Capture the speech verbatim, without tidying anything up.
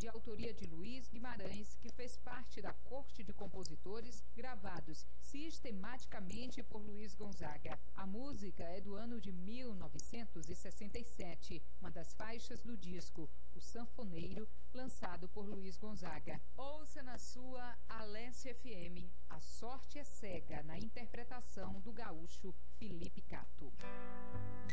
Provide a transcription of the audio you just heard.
de autoria de Luiz Guimarães, que fez parte da corte de compositores gravados sistematicamente por Luiz Gonzaga. A música é do ano de mil novecentos e sessenta e sete, uma das faixas do disco O Sanfoneiro, lançado por Luiz Gonzaga. Ouça na sua Alesse F M, A Sorte é Cega, na interpretação do gaúcho Felipe Cato.